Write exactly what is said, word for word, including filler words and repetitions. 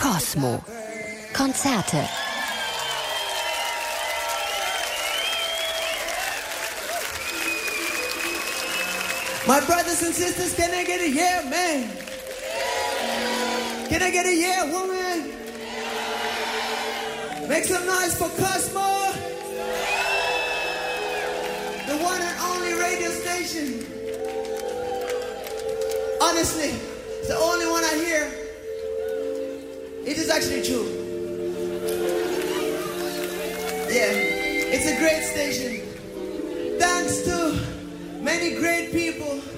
Cosmo. Konzerte. My brothers and sisters, can I get a yeah, man? Can I get a yeah, woman? Make some noise for Cosmo. The one and only radio station. Honestly, it's the only one I hear. It is actually true. Yeah, it's a great station. Thanks to many great people